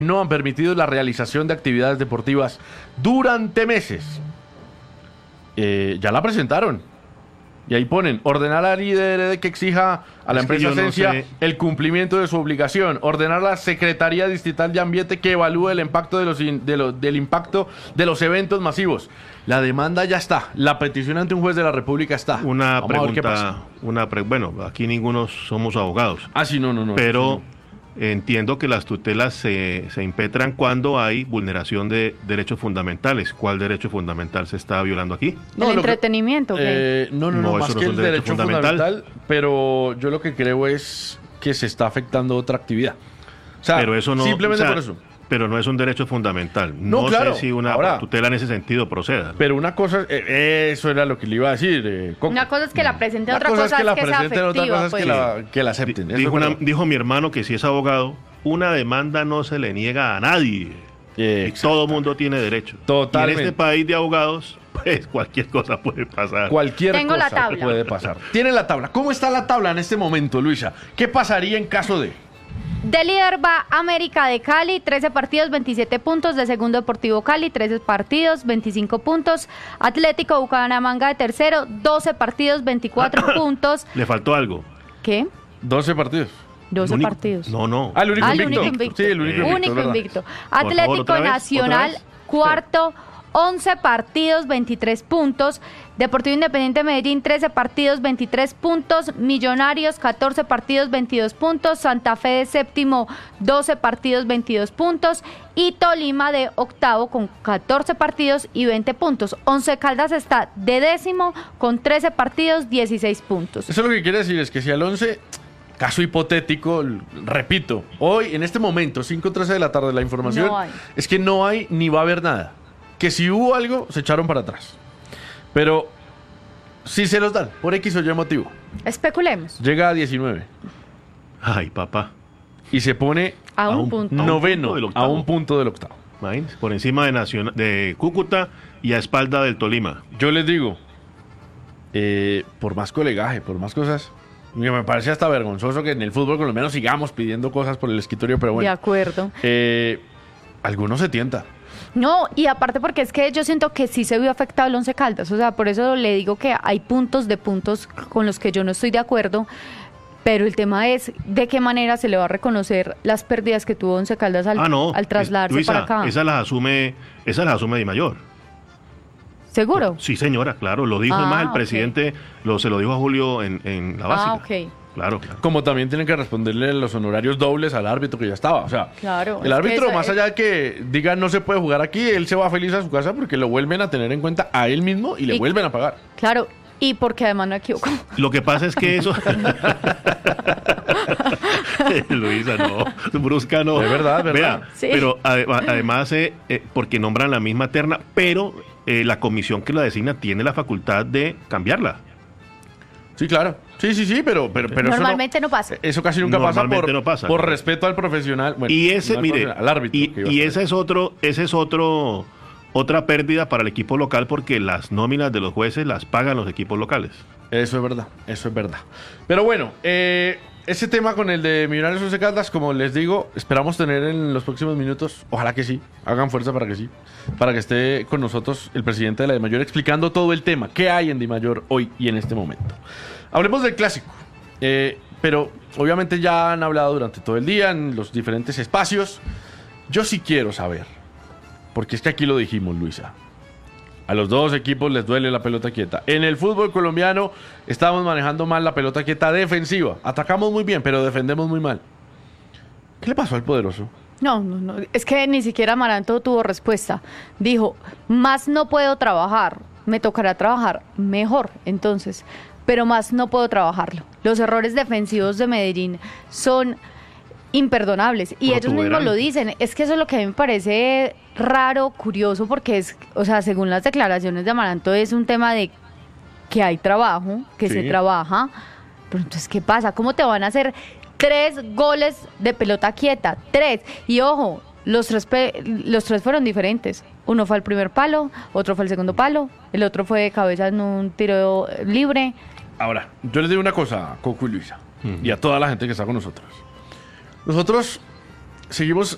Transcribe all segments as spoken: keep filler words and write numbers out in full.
no han permitido la realización de actividades deportivas durante meses. Eh, ya la presentaron. Y ahí ponen, ordenar al líder que exija a la Es que empresa yo no Esencia sé. el cumplimiento de su obligación, ordenar a la Secretaría Distrital de Ambiente que evalúe el impacto de los, in- de lo- del impacto de los eventos masivos. La demanda ya está, la petición ante un juez de la República está. Una Vamos a ver qué pregunta, pasa. una pre- bueno, aquí ninguno somos abogados, Ah, sí, no, no, no. pero entiendo que las tutelas se, se impetran cuando hay vulneración de derechos fundamentales. ¿Cuál derecho fundamental se está violando aquí? No, el lo que- entretenimiento, ¿ok? Eh, no, no, no, No, más eso no que es el un derecho derecho fundamental. fundamental, pero yo lo que creo es que se está afectando otra actividad. O sea, Pero eso no, simplemente o sea, por eso. Pero no es un derecho fundamental. No, No, claro. sé si una Ahora- tutela en ese sentido proceda. Pero una cosa, eh, eso era lo que le iba a decir. eh, Coco. Una cosa es que la presenten, Una otra cosa es que, la sea presenten, otra afectiva. cosa es Pues. que la, que la acepten. Di- Eso dijo, es una- verdad. dijo mi hermano que si es abogado, una demanda no se le niega a nadie. Eh, Y todo mundo tiene derecho. Totalmente. Y en este país de abogados, pues cualquier cosa puede pasar. Cualquier Tengo la cosa tabla. puede pasar. Tiene la tabla. ¿Cómo está la tabla en este momento, Luisa? ¿Qué pasaría en caso de...? De líder va América de Cali, trece partidos, veintisiete puntos. De segundo Deportivo Cali, trece partidos, veinticinco puntos. Atlético Bucaramanga de tercero, doce partidos, veinticuatro puntos. Le faltó algo. ¿Qué? doce partidos. doce El único- partidos. No, no. Ah, el único Ah, el invicto. único invicto. Sí, el único invicto. Único es verdad. invicto. favor, Atlético ¿otra vez? Nacional, ¿Otra vez? cuarto, once partidos, veintitrés puntos. Deportivo Independiente Medellín, trece partidos, veintitrés puntos. Millonarios, catorce partidos, veintidós puntos. Santa Fe de séptimo, doce partidos, veintidós puntos. Y Tolima de octavo con catorce partidos y veinte puntos. Once Caldas está de décimo con trece partidos, dieciséis puntos. Eso lo que quiere decir es que si al once, caso hipotético, l- repito, hoy, en este momento, cinco trece de la tarde, la información No hay. es que no hay ni va a haber nada. Que si hubo algo, se echaron para atrás. Pero si se los dan, por X o Y motivo, Especulemos. llega a diecinueve Ay, papá. y se pone A, A un, un- punto. a un noveno punto del a octavo. un punto del octavo. Imagínense, por encima de, Nacional, de Cúcuta y a espalda del Tolima. Yo les digo, eh, por más colegaje, por más cosas, mira, me parece hasta vergonzoso que en el fútbol colombiano sigamos pidiendo cosas por el escritorio, pero De bueno, acuerdo. eh, algunos se tienta. No, y aparte porque es que yo siento que sí se vio afectado el Once Caldas, o sea, por eso le digo que hay puntos de puntos con los que yo no estoy de acuerdo, pero el tema es de qué manera se le va a reconocer las pérdidas que tuvo Once Caldas al, ah, no. al es- trasladarse Luisa, para acá. Esas las asume, esas las asume Di Mayor. ¿Seguro? Sí, señora, claro. Lo dijo Ah, más el ok. presidente, lo, se lo dijo a Julio en, en la básica. Ah, ok. Claro, claro. Como también tienen que responderle los honorarios dobles al árbitro que ya estaba. O sea, Claro, el es árbitro, que esa- más allá de que diga no se puede jugar aquí, él se va feliz a su casa porque lo vuelven a tener en cuenta a él mismo y le Y- vuelven a pagar. Claro, y porque además no equivoco. Lo que pasa es que eso... Luisa, no. Brusca no. Es verdad, es verdad. Vea, Sí. pero ade- además, eh, eh, porque nombran la misma terna, pero eh, la comisión que la designa tiene la facultad de cambiarla. Sí, claro. Sí, sí, sí, pero, pero, pero Normalmente eso no pasa. Eso casi nunca pasa Normalmente por, no pasa. por respeto al profesional. Bueno, y ese, no al mire, profesional, al árbitro. y, que iba a y ser. ese es otro, ese es otro, otra pérdida para el equipo local porque las nóminas de los jueces las pagan los equipos locales. Eso es verdad, eso es verdad. Pero bueno, eh, ese tema con el de Millonarios Once Caldas, como les digo, esperamos tener en los próximos minutos, ojalá que sí, hagan fuerza para que sí, para que esté con nosotros el presidente de la DIMAYOR explicando todo el tema, qué hay en DIMAYOR hoy y en este momento. Hablemos del clásico, eh, pero obviamente ya han hablado durante todo el día en los diferentes espacios. Yo sí quiero saber, porque es que aquí lo dijimos, Luisa. A los dos equipos les duele la pelota quieta. En el fútbol colombiano estamos manejando mal la pelota quieta defensiva. Atacamos muy bien, pero defendemos muy mal. ¿Qué le pasó al poderoso? No, no, no. Es que ni siquiera Amaranto tuvo respuesta. Dijo, más no puedo trabajar. Me tocará trabajar mejor, entonces. Pero más no puedo trabajarlo. Los errores defensivos de Medellín son imperdonables. Y ellos mismos Protuberantes. lo dicen. Es que eso es lo que a mí me parece raro, curioso, porque es, o sea, según las declaraciones de Amaranto, es un tema de que hay trabajo, que Sí. se trabaja. Pero entonces, ¿qué pasa? ¿Cómo te van a hacer tres goles de pelota quieta? Tres. Y ojo, los tres, pe- los tres fueron diferentes. Uno fue al primer palo, otro fue al segundo palo, el otro fue de cabeza en un tiro libre. Ahora, yo les digo una cosa a Coco y Luisa, y a toda la gente que está con nosotros. Nosotros seguimos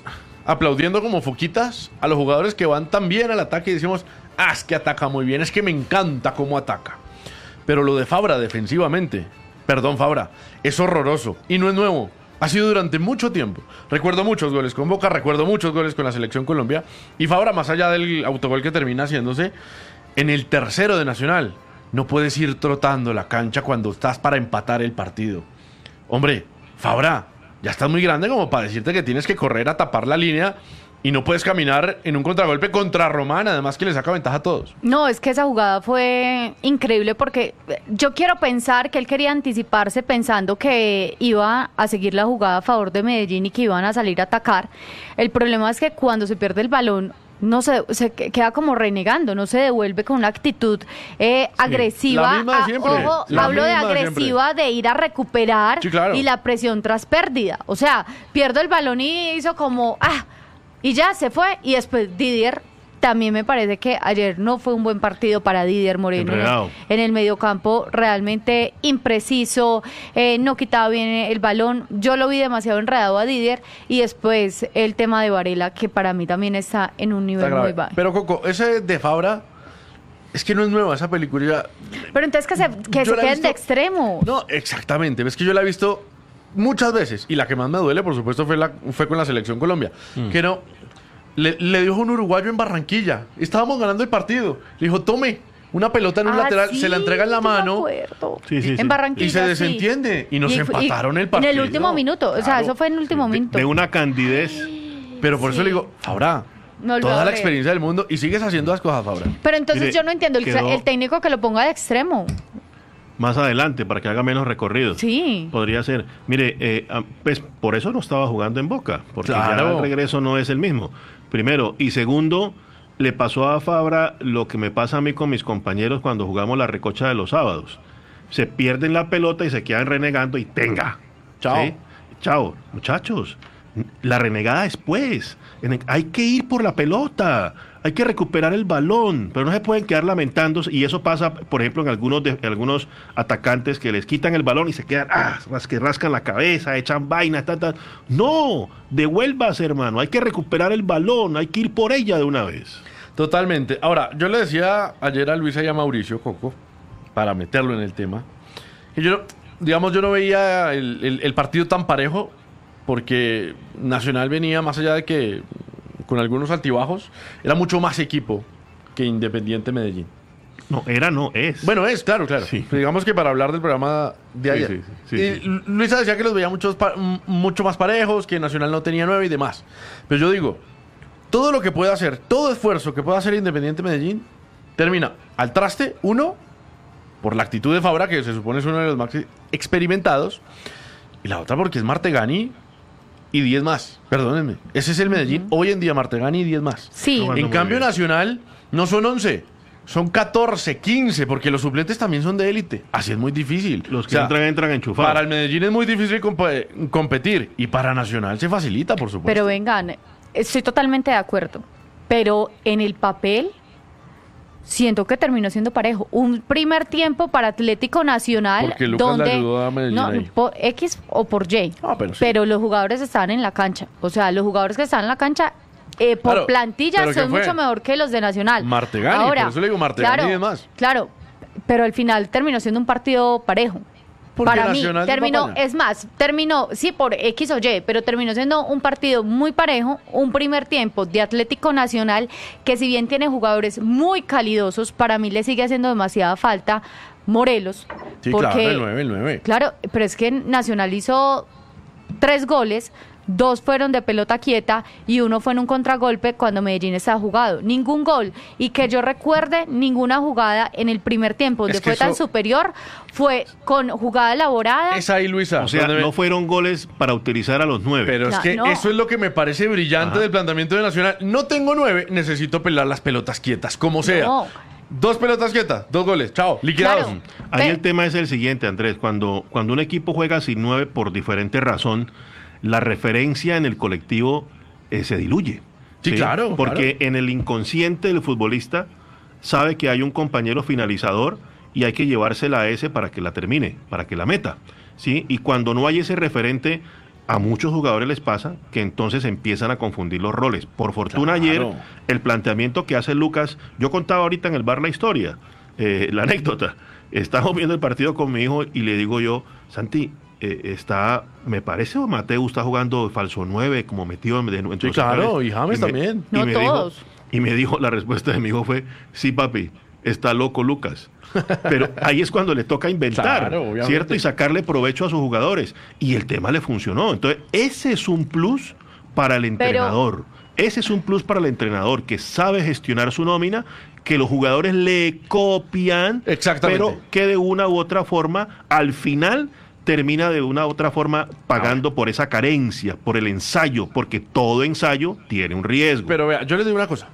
aplaudiendo como foquitas a los jugadores que van tan bien al ataque y decimos, ah, es que ataca muy bien, es que me encanta cómo ataca. Pero lo de Fabra defensivamente, perdón Fabra, es horroroso y no es nuevo. Ha sido durante mucho tiempo. Recuerdo muchos goles con Boca, recuerdo muchos goles con la Selección Colombia. Y Fabra, más allá del autogol que termina haciéndose, en el tercero de Nacional, no puedes ir trotando la cancha cuando estás para empatar el partido. Hombre, Fabra, ya estás muy grande como para decirte que tienes que correr a tapar la línea y no puedes caminar en un contragolpe contra Román, además que le saca ventaja a todos. No, es que esa jugada fue increíble porque yo quiero pensar que él quería anticiparse pensando que iba a seguir la jugada a favor de Medellín y que iban a salir a atacar. El problema es que cuando se pierde el balón, no se, se queda como renegando, no se devuelve con una actitud eh, sí, agresiva. La misma de siempre. A, ojo, la hablo de misma agresiva de, de ir a recuperar sí, claro. y la presión tras pérdida. O sea, pierdo el balón y hizo como, ah, y ya se fue. Y después Didier, también me parece que ayer no fue un buen partido para Didier Moreno. En, en el mediocampo, realmente impreciso, eh, no quitaba bien el balón. Yo lo vi demasiado enredado a Didier. Y después el tema de Varela, que para mí también está en un nivel muy bajo. Pero Coco, ese de Fabra, es que no es nueva esa película. Pero entonces que se, que se queden visto, de extremo. No, exactamente. Es que yo la he visto muchas veces, y la que más me duele, por supuesto, fue, la, fue con la Selección Colombia, mm. que no, le, le dijo un uruguayo en Barranquilla, estábamos ganando el partido, le dijo, tome una pelota en un ah, lateral, sí, se la entrega en la mano, sí, sí, en sí. Barranquilla, y se desentiende, sí. y nos y, empataron y, el partido. En el último minuto, o sea, claro. eso fue en el último de, minuto. De una candidez. Pero por sí. eso le digo, Fabra, no, toda la experiencia del mundo, y sigues haciendo las cosas, Fabra. Pero entonces Mire, yo no entiendo, el, quedó... el técnico que lo ponga de extremo. Más adelante, para que haga menos recorrido. Sí. Podría ser. Mire, eh, pues por eso no estaba jugando en Boca, porque claro. ya el regreso no es el mismo. Primero. Y segundo, le pasó a Fabra lo que me pasa a mí con mis compañeros cuando jugamos la recocha de los sábados. Se pierden la pelota y se quedan renegando y tenga. Chao. ¿Sí? Chao. Muchachos, la renegada después. Hay que ir por la pelota. Hay que recuperar el balón, pero no se pueden quedar lamentándose, y eso pasa, por ejemplo, en algunos de, en algunos atacantes que les quitan el balón y se quedan, ah, que rascan la cabeza, echan vainas, ta, ta. No, devuélvase, hermano, hay que recuperar el balón, hay que ir por ella de una vez. Totalmente. Ahora, yo le decía ayer a Luisa y a Mauricio, Coco, para meterlo en el tema, que yo, digamos, yo no veía el, el, el partido tan parejo, porque Nacional venía, más allá de que con algunos altibajos, era mucho más equipo que Independiente Medellín. No, era, no, es. Bueno, es, claro, claro. Sí. Pero digamos que para hablar del programa de ayer. Sí, sí, sí, y sí. Luisa decía que los veía muchos mucho más parejos, que Nacional no tenía nueve y demás. Pero yo digo, todo lo que pueda hacer, todo esfuerzo que pueda hacer Independiente Medellín, termina al traste, uno, por la actitud de Fabra, que se supone es uno de los más experimentados, y la otra porque es Martegani y diez más, perdónenme. Ese es el Medellín, uh-huh. hoy en día Martegani y diez más. Sí. En cambio Nacional no son once, son catorce, quince, porque los suplentes también son de élite. Así es muy difícil. Los que o sea, entran, entran enchufados. Para el Medellín es muy difícil comp- competir, y para Nacional se facilita, por supuesto. Pero vengan, estoy totalmente de acuerdo, pero en el papel siento que terminó siendo parejo. Un primer tiempo para Atlético Nacional, porque Lucas donde le ayudó a Medellín no, ahí. por X o por Y, Ah, pero, sí. pero los jugadores estaban en la cancha. O sea, los jugadores que están en la cancha eh, por Claro, plantilla ¿pero son qué fue? mucho mejor que los de Nacional. Martegani, Ahora, por eso le digo Martegani claro, y demás. Claro, pero al final terminó siendo un partido parejo. Porque Para mí, Nacional terminó, papaya. es más, terminó, sí, por X o Y, pero terminó siendo un partido muy parejo, un primer tiempo de Atlético Nacional, que si bien tiene jugadores muy calidosos, para mí le sigue haciendo demasiada falta Morelos. Sí, porque, claro, el nueve, el nueve. Claro, pero es que Nacional hizo tres goles, dos fueron de pelota quieta y uno fue en un contragolpe cuando Medellín estaba jugado. Ningún gol. Y que yo recuerde, ninguna jugada en el primer tiempo donde fue eso... tan superior fue con jugada elaborada. Es ahí, Luisa. O sea, me... no fueron goles para utilizar a los nueve. Pero es no, que no. eso es lo que me parece brillante Ajá. del planteamiento de Nacional. No tengo nueve, necesito pelar las pelotas quietas, como sea. No. Dos pelotas quietas, dos goles, chao, liquidados. Claro. Ahí Pe- el tema es el siguiente, Andrés. Cuando, cuando un equipo juega sin nueve por diferente razón, la referencia en el colectivo eh, se diluye. Sí, ¿sí? claro. Porque claro. en el inconsciente del futbolista sabe que hay un compañero finalizador y hay que llevársela a ese para que la termine, para que la meta. ¿sí? Y cuando no hay ese referente, a muchos jugadores les pasa que entonces empiezan a confundir los roles. Por fortuna Claro. ayer, el planteamiento que hace Lucas, yo contaba ahorita en el bar la historia, eh, la anécdota. Estamos viendo el partido con mi hijo y le digo yo, Santi, eh, está, me parece, o Mateo está jugando falso nueve, como metido en, en Sí, claro, y James me- también. No me todos. Dijo, y me dijo, la respuesta de mi hijo fue, sí, papi, está loco Lucas. Pero ahí es cuando le toca inventar, Claro, obviamente. ¿cierto? Y sacarle provecho a sus jugadores. Y el tema le funcionó. Entonces, ese es un plus para el entrenador. Ese es un plus para el entrenador que sabe gestionar su nómina, que los jugadores le copian, Exactamente. pero que de una u otra forma, al final, termina de una u otra forma pagando por esa carencia, por el ensayo, porque todo ensayo tiene un riesgo. Pero vea, yo les digo una cosa.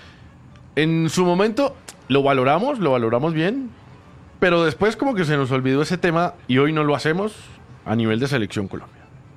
En su momento lo valoramos, lo valoramos bien, pero después como que se nos olvidó ese tema y hoy no lo hacemos a nivel de Selección Colombia.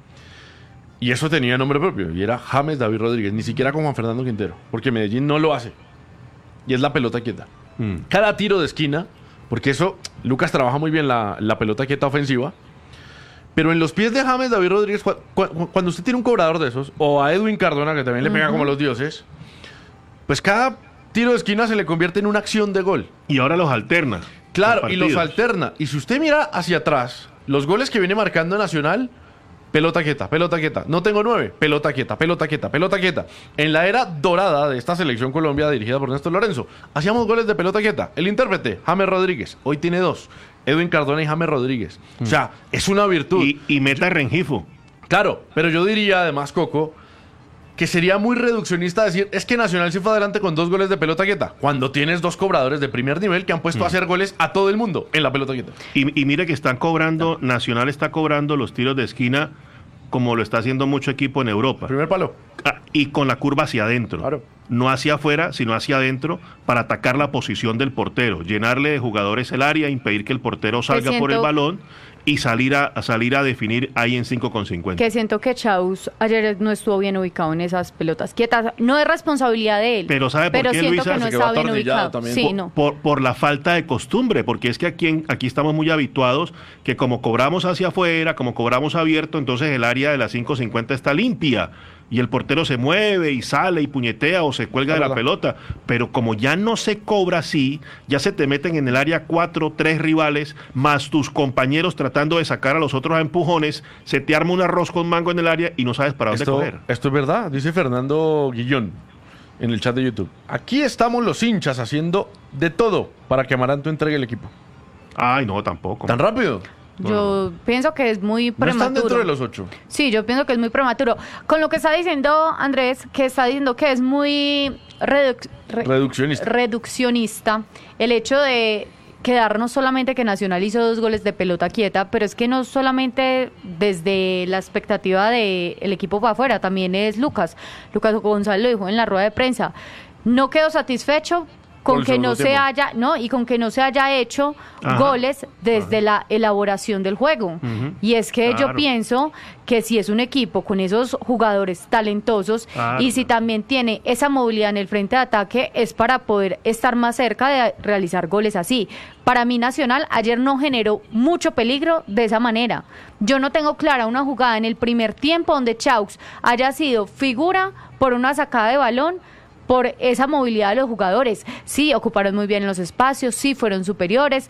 Y eso tenía nombre propio, y era James David Rodríguez, ni siquiera con Juan Fernando Quintero, porque Medellín no lo hace. Y es la pelota quieta. Mm. Cada tiro de esquina, porque eso, Lucas trabaja muy bien la, la pelota quieta ofensiva, pero en los pies de James David Rodríguez, cu- cu- cuando usted tiene un cobrador de esos, o a Edwin Cardona, que también le pega como los dioses, pues cada tiro de esquina se le convierte en una acción de gol. Y ahora los alterna. Claro, y los partidos. alterna. Y si usted mira hacia atrás, los goles que viene marcando Nacional, pelota quieta, pelota quieta. No tengo nueve, pelota quieta, pelota quieta, pelota quieta. En la era dorada de esta Selección Colombia dirigida por Néstor Lorenzo, hacíamos goles de pelota quieta. El intérprete, James Rodríguez, hoy tiene dos. Edwin Cardona y James Rodríguez. O sea, es una virtud. Y, y meta Rengifo. Claro, pero yo diría además, Coco, que sería muy reduccionista decir, es que Nacional se fue adelante con dos goles de pelota quieta, cuando tienes dos cobradores de primer nivel que han puesto a hacer goles a todo el mundo en la pelota quieta. Y, y mire que están cobrando, Nacional está cobrando los tiros de esquina como lo está haciendo mucho equipo en Europa. Primer palo. Ah, y con la curva hacia adentro. Claro. No hacia afuera, sino hacia adentro para atacar la posición del portero, llenarle de jugadores el área, impedir que el portero salga por el siento- balón y salir a, a salir a definir ahí en cinco con cincuenta. Que siento que Chaus ayer no estuvo bien ubicado en esas pelotas quietas. No es responsabilidad de él. Pero ¿sabe por pero qué, siento Luisa? que no Se quedó estaba bien atornillado ubicado. también. Sí, Por- no. Por, por la falta de costumbre, porque es que aquí, en- aquí estamos muy habituados que como cobramos hacia afuera, como cobramos abierto, entonces el área de las cinco cincuenta está limpia y el portero se mueve y sale y puñetea o se cuelga Es de la verdad. pelota. Pero como ya no se cobra así, ya se te meten en el área cuatro, tres rivales, más tus compañeros tratando de sacar a los otros a empujones, se te arma un arroz con mango en el área y no sabes para dónde Esto, coger. esto es verdad, dice Fernando Guillón en el chat de YouTube. Aquí estamos los hinchas haciendo de todo para que Amaranto entregue el equipo. Ay, no, tampoco. ¿Tan rápido? Yo pienso que es muy No están prematuro. dentro de los ocho. Sí, yo pienso que es muy prematuro. Con lo que está diciendo Andrés, que está diciendo que es muy reduc- re- Reduccionista. reduccionista el hecho de quedarnos solamente que Nacional hizo dos goles de pelota quieta, pero es que no solamente desde la expectativa del equipo para afuera, también es Lucas. Lucas González lo dijo en la rueda de prensa. No quedó satisfecho Por con el que no segundo se tiempo. haya, no, y con que no se haya hecho Ajá. goles desde la elaboración del juego. Ujú. Y es que Claro. yo pienso que si es un equipo con esos jugadores talentosos Claro. y si también tiene esa movilidad en el frente de ataque, es para poder estar más cerca de realizar goles así. Para mí Nacional ayer no generó mucho peligro de esa manera. Yo no tengo clara una jugada en el primer tiempo donde Chaux haya sido figura por una sacada de balón, por esa movilidad de los jugadores. Sí, ocuparon muy bien los espacios, sí fueron superiores,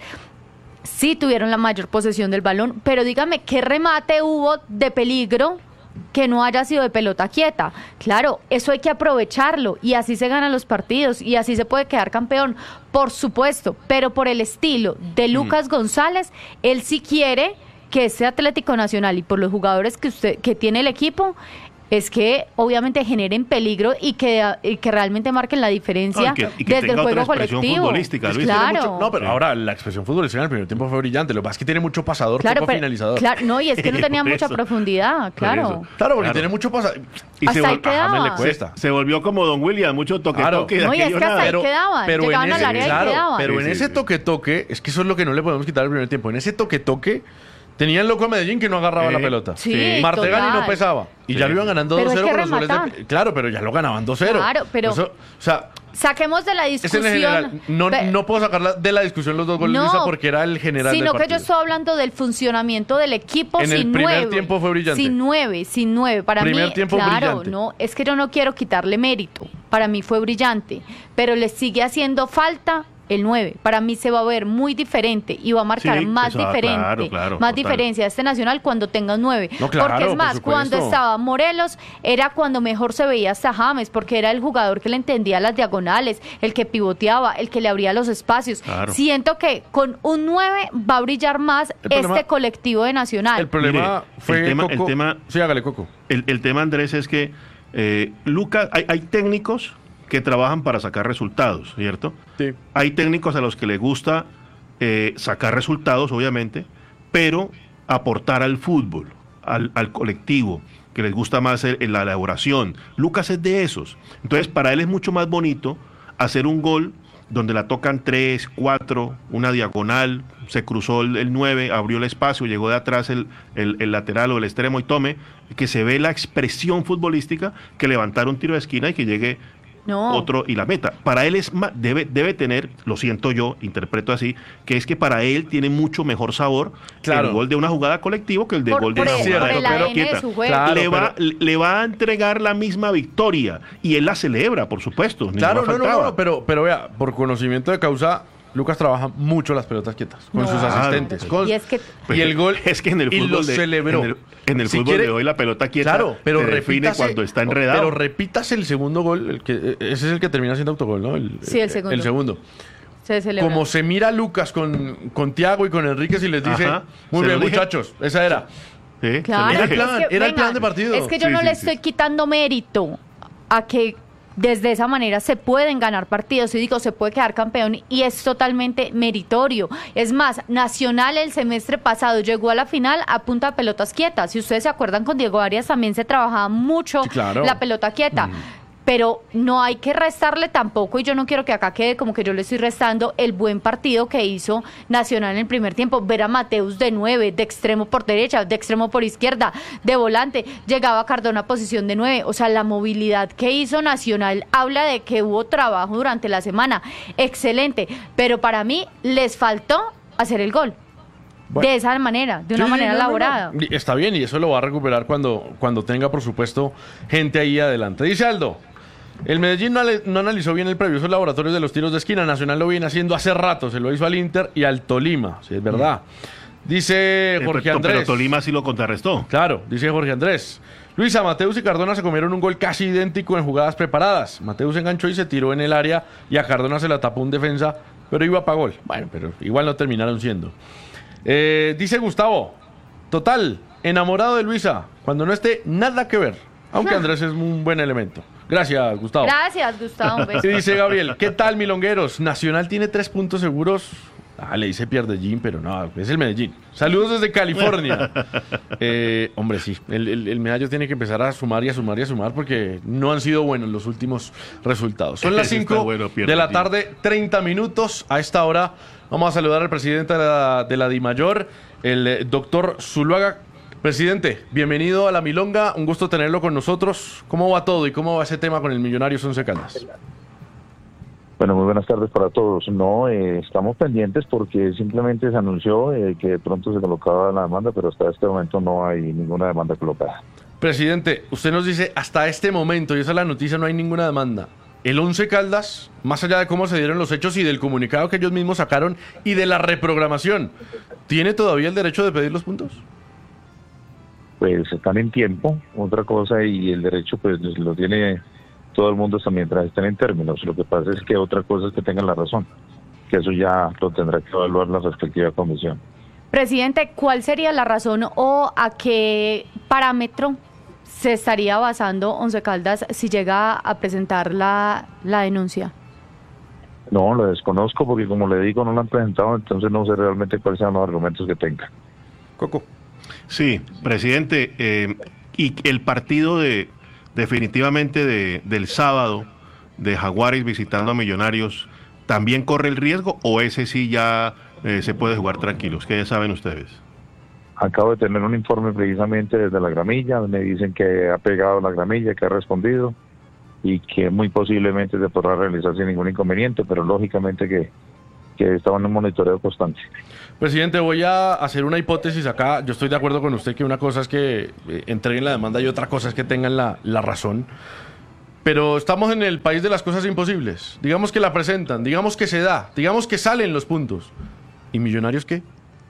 sí tuvieron la mayor posesión del balón, pero dígame, ¿qué remate hubo de peligro que no haya sido de pelota quieta? Claro, eso hay que aprovecharlo y así se ganan los partidos y así se puede quedar campeón, por supuesto, pero por el estilo de Lucas González, él sí quiere que ese Atlético Nacional y por los jugadores que usted que tiene el equipo, es que obviamente generen peligro y que, y que realmente marquen la diferencia No, y que- y que desde tenga el juego otra expresión colectivo. futbolística, Es que Luis. tiene Claro. mucho- no, pero Sí. ahora la expresión futbolística en el primer tiempo fue brillante. Lo que pasa es que tiene mucho pasador, Claro, poco pero- finalizador. claro, no, y es que no tenía Por mucha eso. profundidad, Por claro. eso. Claro, porque Claro. tiene mucho pasador. Y Hasta se, ahí vol- quedaba. a James le Sí. cuesta. se volvió como Don William, mucho toque Claro. toque de No, y es aquello que hasta nada. ahí quedaban, llegaban en al ese, área y claro, quedaban. pero Sí, en sí, ese sí. toque-toque, es que eso es lo que no le podemos quitar al primer tiempo. En ese toque-toque Tenían loco a Medellín que no agarraba Eh, la pelota. sí, Martegani total. no pesaba. Y Sí. ya lo iban ganando Pero dos cero hay que con los goles rematar. de... Claro, pero ya lo ganaban dos cero. Claro, pero- Eso, o sea, Saquemos de la es en discusión. el general. No, Pe- no puedo sacar de la discusión los dos goles, No, Luisa, porque era el general sino del que partido. yo estoy hablando del funcionamiento del equipo En el sin primer nueve. tiempo fue brillante. Sin nueve, sin nueve. Para Primer mí, tiempo claro, brillante. no, es que yo no quiero quitarle mérito. Para mí fue brillante, pero le sigue haciendo falta el nueve. Para mí se va a ver muy diferente y va a marcar Sí, más eso va- diferente, claro, claro, más total. diferencia este Nacional cuando tenga un nueve. No, claro, porque es por más, supuesto. cuando estaba Morelos era cuando mejor se veía hasta James, porque era el jugador que le entendía las diagonales, el que pivoteaba, el que le abría los espacios. Claro. Siento que con un nueve va a brillar más El problema- este colectivo de Nacional. El problema Mire, fue el tema- el Coco. tema- Sí, hágale, Coco. El, el tema, Andrés, es que eh, Lucas, hay, hay técnicos que trabajan para sacar resultados, ¿cierto? Sí. Hay técnicos a los que les gusta eh, sacar resultados, obviamente, pero aportar al fútbol, al, al colectivo, que les gusta más el- la elaboración. Lucas es de esos. Entonces, para él es mucho más bonito hacer un gol donde la tocan tres, cuatro, una diagonal, se cruzó el, el nueve, abrió el espacio, llegó de atrás el, el- el lateral o el extremo y tome, que se ve la expresión futbolística, que levantar un tiro de esquina y que llegue No. otro y la meta. Para él es ma- debe, debe tener, lo siento yo, interpreto así, que es que para él tiene mucho mejor sabor Claro. el gol de una jugada colectiva que el de Por- gol de por una el- jugada por el pero A D N de quieta. su juego. Claro, le, va, pero- le va a entregar la misma victoria y él la celebra, por supuesto. ninguna Claro, no, no, faltaba. no, pero, pero vea, por conocimiento de causa, Lucas trabaja mucho las pelotas quietas con No. sus Claro. asistentes. con- Y es que- y el gol es que en el y fútbol lo de, celebró. en el, en el Si fútbol quiere- de hoy la pelota quieta Claro, pero se define repítase- cuando está enredado. Pero repítase el segundo gol, el que, ese es el que termina siendo autogol, ¿no? El, Sí, el segundo. El segundo. Se celebra. Como se mira Lucas con, con Tiago y con Enríquez y les dice, Ajá, muy se bien lo dije. muchachos, esa era. Sí, Claro, se lo Era el dije. plan, es que, era el venga, plan de partido. Es que yo Sí, no sí, le sí. estoy quitando mérito a que desde esa manera se pueden ganar partidos y digo, se puede quedar campeón y es totalmente meritorio. Es más, Nacional el semestre pasado llegó a la final a punta de pelotas quietas. Si ustedes se acuerdan, con Diego Arias también se trabajaba mucho Sí, claro. la pelota quieta. Pero no hay que restarle tampoco, y yo no quiero que acá quede como que yo le estoy restando el buen partido que hizo Nacional en el primer tiempo. Ver a Mateus de nueve, de extremo por derecha, de extremo por izquierda, de volante, llegaba Cardona a posición de nueve. O sea, la movilidad que hizo Nacional habla de que hubo trabajo durante la semana. Excelente, pero para mí les faltó hacer el gol. Bueno. De esa manera, de una Sí, sí, manera no, no, no. elaborada. Y está bien, y eso lo va a recuperar cuando, cuando tenga, por supuesto, gente ahí adelante. Dice Aldo, el Medellín no, ale- no analizó bien el previo, esos laboratorios de los tiros de esquina. Nacional lo viene haciendo hace rato, se lo hizo al Inter y al Tolima, si es verdad. Dice Eh, Jorge pero, Andrés. pero Tolima sí lo contrarrestó. Claro, dice Jorge Andrés. Luisa, Mateus y Cardona se comieron un gol casi idéntico en jugadas preparadas. Mateus enganchó y se tiró en el área y a Cardona se la tapó un defensa, pero iba para gol. Bueno, pero igual no terminaron siendo. Eh, dice Gustavo, total, enamorado de Luisa, cuando no esté nada que ver. Aunque Andrés es un buen elemento. Gracias, Gustavo. Gracias, Gustavo. un beso. Y dice Gabriel, ¿qué tal, milongueros? Nacional tiene tres puntos seguros. Ah, le dice pierde Jim, pero no, es el Medellín. Saludos desde California. Eh, hombre, sí, el, el, el Medallo tiene que empezar a sumar y a sumar y a sumar porque no han sido buenos los últimos resultados. Son las Está cinco bueno, pierde de la Jim. tarde, treinta minutos. A esta hora vamos a saludar al presidente de la, de la DIMAYOR, el eh, doctor Zuluaga. Presidente, bienvenido a La Milonga, un gusto tenerlo con nosotros. ¿Cómo va todo y cómo va ese tema con el Millonarios Once Caldas? Bueno, muy buenas tardes para todos. No, eh, estamos pendientes porque simplemente se anunció eh, que de pronto se colocaba la demanda, pero hasta este momento no hay ninguna demanda colocada. Presidente, usted nos dice hasta este momento, y esa es la noticia, no hay ninguna demanda. El Once Caldas, más allá de cómo se dieron los hechos y del comunicado que ellos mismos sacaron y de la reprogramación, ¿tiene todavía el derecho de pedir los puntos? Pues están en tiempo, otra cosa, y el derecho pues lo tiene todo el mundo hasta mientras estén en términos. Lo que pasa es que otra cosa es que tengan la razón, que eso ya lo tendrá que evaluar la respectiva comisión. Presidente, ¿cuál sería la razón o a qué parámetro se estaría basando Once Caldas si llega a presentar la, la denuncia? No, lo desconozco porque como le digo no lo han presentado, entonces no sé realmente cuáles sean los argumentos que tengan. Coco. Sí, presidente, eh, y el partido de definitivamente de, del sábado de Jaguares visitando a Millonarios, ¿también corre el riesgo o ese sí ya eh, se puede jugar tranquilos? ¿Qué saben ustedes? acabo de tener un informe precisamente desde la gramilla, donde me dicen que ha pegado la gramilla, que ha respondido y que muy posiblemente se podrá realizar sin ningún inconveniente, pero lógicamente que, que estaba en un monitoreo constante. Presidente, voy a hacer una hipótesis acá. Yo estoy de acuerdo con usted que una cosa es que eh, entreguen la demanda y otra cosa es que tengan la, la razón. Pero estamos en el país de las cosas imposibles. Digamos que la presentan, digamos que se da, digamos que salen los puntos. ¿Y Millonarios qué?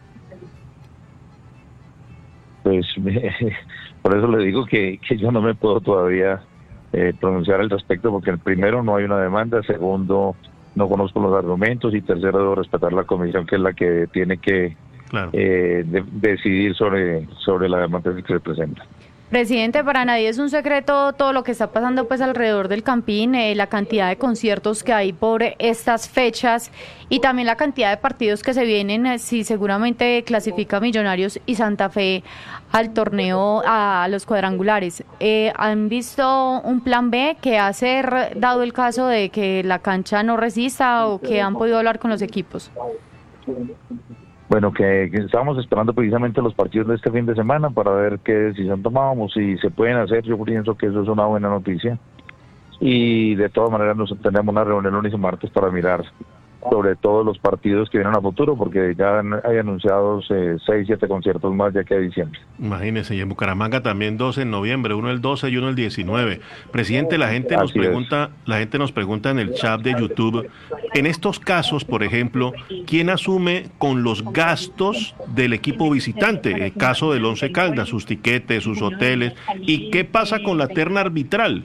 Pues por eso le digo que, que yo no me puedo todavía eh, pronunciar al respecto, porque primero no hay una demanda, segundo no conozco los argumentos y tercero debo respetar la comisión, que es la que tiene que claro. eh, de, decidir sobre, sobre la demanda que se presenta. Presidente, para nadie es un secreto todo lo que está pasando pues alrededor del Campín, eh, la cantidad de conciertos que hay por estas fechas y también la cantidad de partidos que se vienen, eh, si seguramente clasifica Millonarios y Santa Fe al torneo, a, a los cuadrangulares. Eh, ¿Han visto un plan B que hacer, dado el caso de que la cancha no resista, o que han podido hablar con los equipos? Bueno, que, que estábamos esperando precisamente los partidos de este fin de semana para ver qué decisión tomábamos, si se pueden hacer. Yo pienso que eso es una buena noticia. Y de todas maneras nos tenemos una reunión lunes y martes para mirar sobre todos los partidos que vienen a futuro, porque ya hay anunciados eh, seis, siete conciertos más ya que hay diciembre. Imagínense, y en Bucaramanga también dos en noviembre, uno el doce y uno el diecinueve. Presidente, la gente nos Así pregunta, es. la gente nos pregunta en el chat de YouTube, en estos casos, por ejemplo, ¿quién asume con los gastos del equipo visitante? El caso del Once Caldas, sus tiquetes, sus hoteles, ¿y qué pasa con la terna arbitral?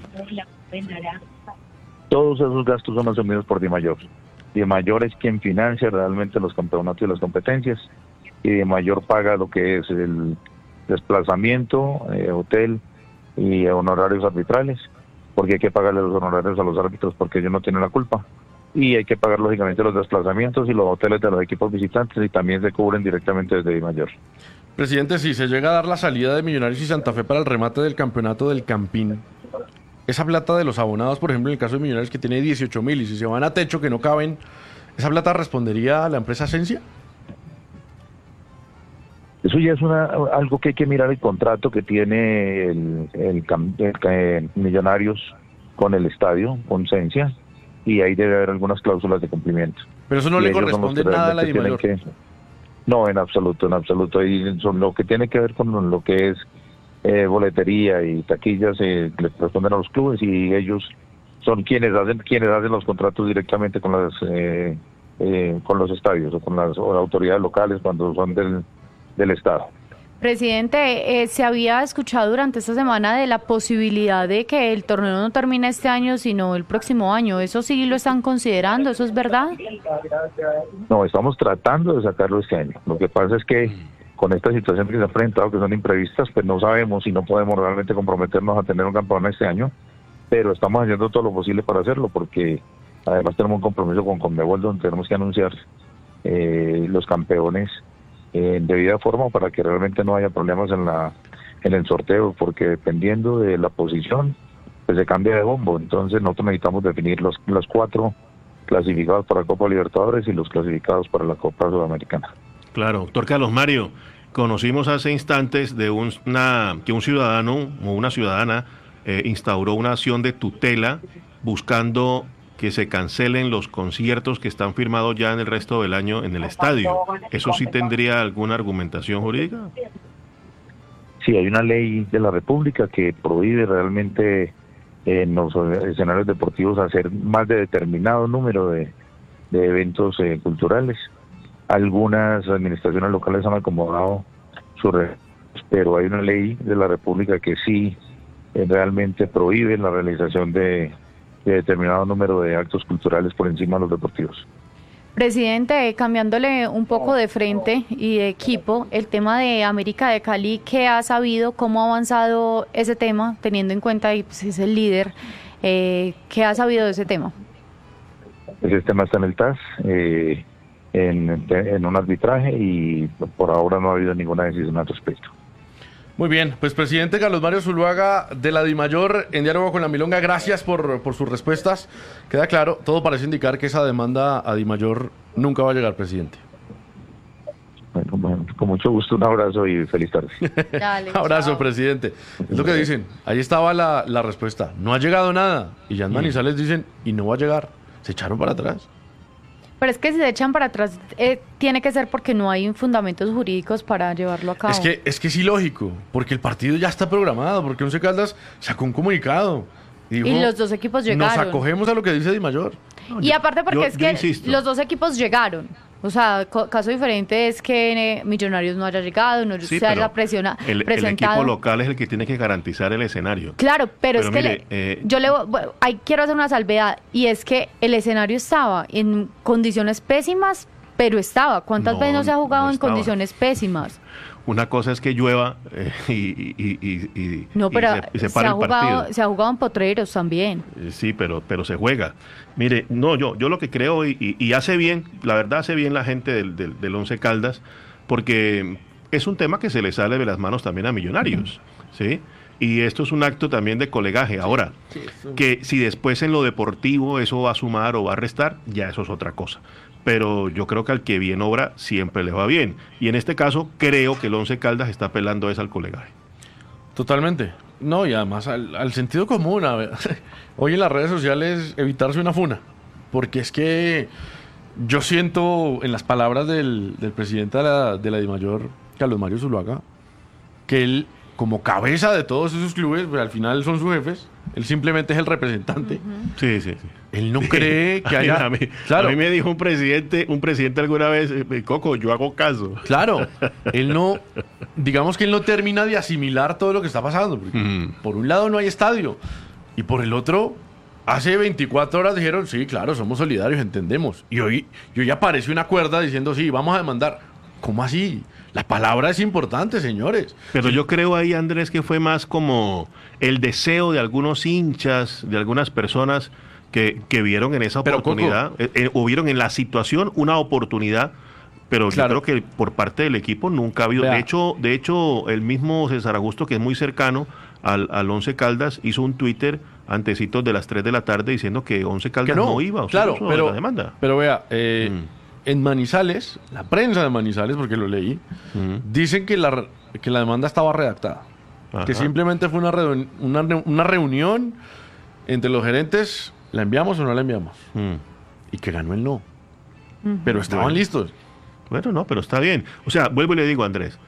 Todos esos gastos son asumidos por Dimayor. Dimayor es quien financia realmente los campeonatos y las competencias, y Dimayor paga lo que es el desplazamiento, eh, hotel y honorarios arbitrales, porque hay que pagarle los honorarios a los árbitros porque ellos no tienen la culpa, y hay que pagar lógicamente los desplazamientos y los hoteles de los equipos visitantes, y también se cubren directamente desde Dimayor. Presidente, si se llega a dar la salida de Millonarios y Santa Fe para el remate del campeonato del Campín, esa plata de los abonados, por ejemplo, en el caso de Millonarios, que tiene dieciocho mil, y si se van a techo que no caben, ¿esa plata respondería a la empresa Esencia? Eso ya es una, algo que hay que mirar el contrato que tiene el, el, el, el Millonarios con el estadio, con Esencia, y ahí debe haber algunas cláusulas de cumplimiento. Pero eso no y le corresponde nada a la Dimayor. Que, no, en absoluto, en absoluto. Y son lo que tiene que ver con lo que es Eh, boletería y taquillas eh, le corresponden a los clubes, y ellos son quienes hacen quienes hacen los contratos directamente con las eh, eh, con los estadios o con las, o las autoridades locales cuando son del, del estado. Presidente, eh, se había escuchado durante esta semana de la posibilidad de que el torneo no termine este año sino el próximo año. ¿Eso sí lo están considerando? ¿Eso es verdad? No, estamos tratando de sacarlo este año. Lo que pasa es que con esta situación que se ha presentado, que son imprevistas, pues no sabemos y no podemos realmente comprometernos a tener un campeón este año, pero estamos haciendo todo lo posible para hacerlo, porque además tenemos un compromiso con Conmebol donde tenemos que anunciar eh, los campeones eh, en debida forma para que realmente no haya problemas en la en el sorteo, porque dependiendo de la posición, pues se cambia de bombo. Entonces nosotros necesitamos definir los, los cuatro clasificados para la Copa Libertadores y los clasificados para la Copa Sudamericana. Claro, doctor Carlos Mario, conocimos hace instantes de un, una, que un ciudadano o una ciudadana eh, instauró una acción de tutela buscando que se cancelen los conciertos que están firmados ya en el resto del año en el estadio. ¿Eso sí tendría alguna argumentación jurídica? Sí, hay una ley de la República que prohíbe realmente en los escenarios deportivos hacer más de determinado número de, de eventos eh, culturales. Algunas administraciones locales han acomodado su red, pero hay una ley de la República que sí eh, realmente prohíbe la realización de, de determinado número de actos culturales por encima de los deportivos. Presidente, cambiándole un poco de frente y de equipo, el tema de América de Cali, ¿qué ha sabido? ¿Cómo ha avanzado ese tema, teniendo en cuenta que pues, es el líder? Eh, ¿Qué ha sabido de ese tema? Ese tema está en el T A S. Eh, En, en un arbitraje, y por ahora no ha habido ninguna decisión al respecto. Muy bien, pues presidente Carlos Mario Zuluaga de la Dimayor, en diálogo con la Milonga, gracias por, por sus respuestas. Queda claro, todo parece indicar que esa demanda a Dimayor nunca va a llegar, presidente. Bueno, bueno, como con mucho gusto, un abrazo y feliz tarde. Dale, Abrazo, chao. presidente. Es lo que dicen. Ahí estaba la, la respuesta. No ha llegado nada. Y ya en Manizales dicen, y no va a llegar. Se echaron para atrás. Pero es que si se echan para atrás, eh, tiene que ser porque no hay fundamentos jurídicos para llevarlo a cabo. Es que, es que es ilógico, porque el partido ya está programado, porque Once Caldas sacó un comunicado. Y, dijo, Y los dos equipos nos llegaron. acogemos a lo que dice Di Mayor. Y aparte porque yo- es yo que insisto. los dos equipos llegaron. O sea, co- caso diferente es que eh, Millonarios no haya llegado, no Sí, se haya pero presiona, el, el presentado. equipo local es el que tiene que garantizar el escenario. Claro, pero, Pero es que mire, le- eh, yo le bueno, ahí quiero hacer una salvedad y es que el escenario estaba en condiciones pésimas, pero estaba. ¿Cuántas No, veces no se ha jugado no en estaba. condiciones pésimas? Una cosa es que llueva eh, y, y, y, y- No, y pero se, y se se, pare ha el partido. jugado, se ha jugado en potreros también. Eh, Sí, pero, pero se juega. Mire, no, yo, yo lo que creo, y, y- y hace bien, la verdad hace bien la gente del, del, del Once Caldas, porque es un tema que se le sale de las manos también a Millonarios, ¿sí? Y esto es un acto también de colegaje. Ahora, que si después en lo deportivo eso va a sumar o va a restar, ya eso es otra cosa. Pero yo creo que al que bien obra siempre le va bien. Y en este caso creo que el Once Caldas está apelando es al colegaje. Totalmente. No, y además al, al sentido común. A ver, hoy en las redes sociales evitarse una funa. Porque es que yo siento en las palabras del, del presidente de la, de la DIMAYOR, Carlos Mario Zuluaga, que él, como cabeza de todos esos clubes, pues, al final son sus jefes, él simplemente es el representante. Sí, sí, sí. Él no cree que haya... A mí, claro, a mí me dijo un presidente, un presidente alguna vez, eh, Coco, yo hago caso. claro. Él no... Digamos que él no termina de asimilar todo lo que está pasando. Porque Mm. por un lado no hay estadio. Y por el otro, hace veinticuatro horas dijeron, sí, claro, somos solidarios, entendemos. Y hoy, y hoy aparece una cuerda diciendo, sí, vamos a demandar. ¿Cómo así? La palabra es importante, señores. Pero yo creo ahí, Andrés, que fue más como el deseo de algunos hinchas, de algunas personas que, que vieron en esa Pero, oportunidad, eh, eh, o vieron en la situación una oportunidad, pero Claro. yo creo que por parte del equipo nunca ha habido. Vea. De hecho, de hecho, el mismo César Augusto, que es muy cercano al, al Once Caldas, hizo un Twitter antecitos de las tres de la tarde diciendo que Once Que Caldas no, no, iba, o sea, claro, eso pero, la demanda. pero vea, eh, Mm. en Manizales, la prensa de Manizales, porque lo leí, Mm. dicen que la, que la demanda estaba redactada. Que Ajá. simplemente fue una, reuni- una, re- una reunión entre los gerentes, ¿la enviamos o no la enviamos? Mm. Y que ganó el no. Pero estaban Bueno. listos. Bueno, no, pero está bien. O sea, vuelvo y le digo, Andrés,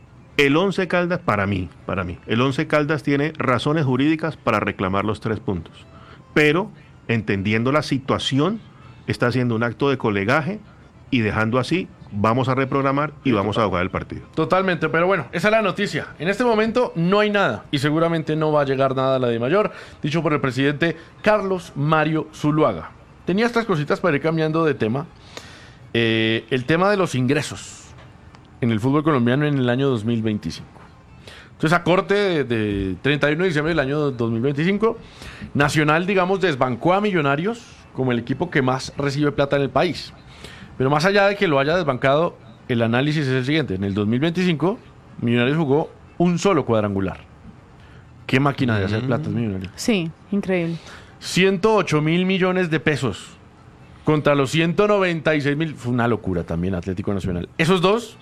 el Once Caldas, para mí, para mí, el Once Caldas tiene razones jurídicas para reclamar los tres puntos. Pero, entendiendo la situación, está haciendo un acto de colegaje y dejando así, vamos a reprogramar y vamos a jugar el partido. Totalmente, pero bueno, esa es la noticia. En este momento no hay nada y seguramente no va a llegar nada a la DIMAYOR, dicho por el presidente Carlos Mario Zuluaga. Tenía estas cositas para ir cambiando de tema. Eh, el tema de los ingresos en el fútbol colombiano en el año dos mil veinticinco. Entonces, a corte de, de treinta y uno de diciembre del año dos mil veinticinco, Nacional, digamos, desbancó a Millonarios como el equipo que más recibe plata en el país. Pero más allá de que lo haya desbancado, el análisis es el siguiente. En el dos mil veinticinco, Millonarios jugó un solo cuadrangular. ¿Qué máquina de hacer plata es Millonarios? Sí, increíble. ciento ocho mil millones de pesos contra los ciento noventa y seis mil. Fue una locura también Atlético Nacional. Esos dos,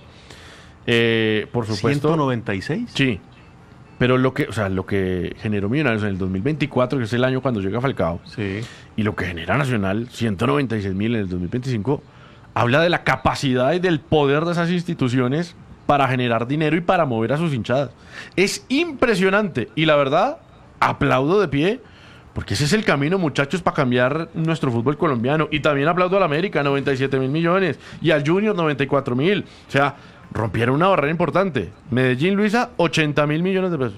eh, por supuesto... ¿ciento noventa y seis? Sí. Pero lo que, o sea, lo que generó Millonarios en el dos mil veinticuatro, que es el año cuando llega Falcao, Sí. y lo que genera Nacional, ciento noventa y seis mil en el dos mil veinticinco, habla de la capacidad y del poder de esas instituciones para generar dinero y para mover a sus hinchadas. Es impresionante. Y la verdad, aplaudo de pie, porque ese es el camino, muchachos, para cambiar nuestro fútbol colombiano. Y también aplaudo al América, noventa y siete mil millones, y al Junior, noventa y cuatro mil. O sea, rompieron una barrera importante. Medellín, Luisa, ochenta mil millones de pesos.